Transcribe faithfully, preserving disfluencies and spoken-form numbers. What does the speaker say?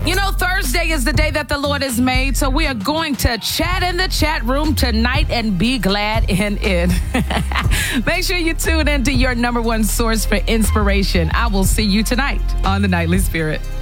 You know, Thursday is the day that the Lord has made, so we are going to chat in the chat room tonight and be glad in it. Make sure you tune into your number one source for inspiration. I will see you tonight on The Nightly Spirit.